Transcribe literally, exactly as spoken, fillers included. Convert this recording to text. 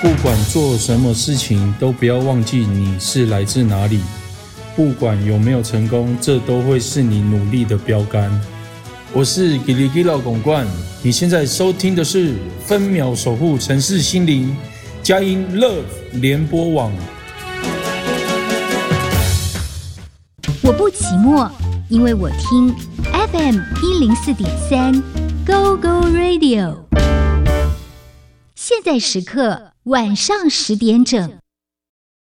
不管做什么事情，都不要忘记你是来自哪里。不管有没有成功，这都会是你努力的标杆。我是吉里吉老公冠，你现在收听的是分秒守护城市心灵佳音 Love 联播网。 我不寂寞，因为我听 F M 一零四点三 Go Go Radio。现在时刻晚上十点整。